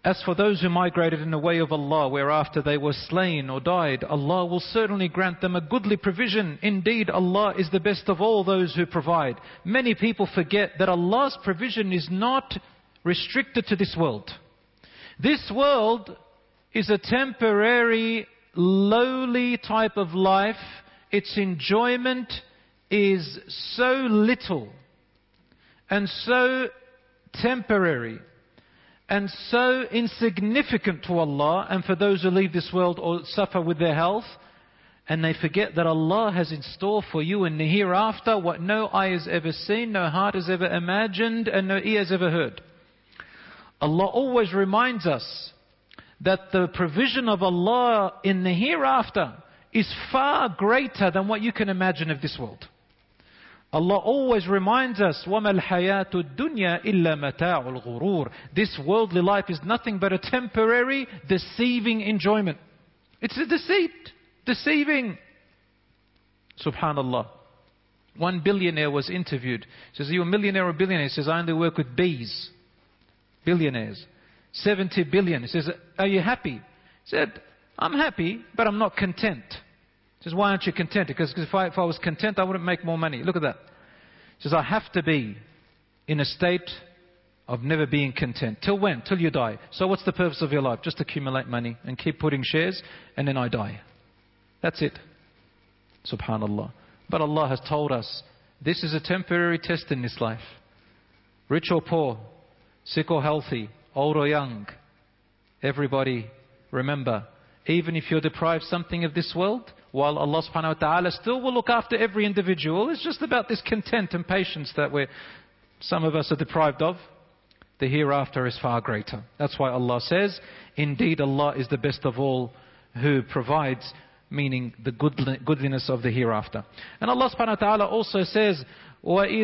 As for those who migrated in the way of Allah, whereafter they were slain or died, Allah will certainly grant them a goodly provision. Indeed, Allah is the best of all those who provide. Many people forget that Allah's provision is not restricted to this world. This world is a temporary, lowly type of life. Its enjoyment is so little and so temporary and so insignificant to Allah and for those who leave this world or suffer with their health, and they forget that Allah has in store for you in the hereafter what no eye has ever seen, no heart has ever imagined, and no ear has ever heard. Allah always reminds us that the provision of Allah in the hereafter is far greater than what you can imagine of this world. Allah always reminds us, وَمَا الْحَيَاةُ الدُّنْيَا إِلَّا مَتَاعُ الْغُرُورِ. This worldly life is nothing but a temporary, deceiving enjoyment. It's a deceit, deceiving. Subhanallah. One billionaire was interviewed. He says, are you a millionaire or a billionaire? He says, I only work with B's. Billionaires. 70 billion. He says, are you happy? He said, I'm happy, but I'm not content. He says, why aren't you content? Because if I was content, I wouldn't make more money. Look at that. He says, I have to be in a state of never being content. Till when? Till you die. So what's the purpose of your life? Just accumulate money and keep putting shares, and then I die. That's it. Subhanallah. But Allah has told us, this is a temporary test in this life. Rich or poor, sick or healthy, old or young, everybody, remember, even if you're deprived something of this world, while Allah subhanahu wa ta'ala still will look after every individual, it's just about this content and patience that some of us are deprived of. The hereafter is far greater. That's why Allah says, indeed Allah is the best of all who provides, meaning the goodliness of the hereafter. And Allah subhanahu wa ta'ala also says, وَإِذَا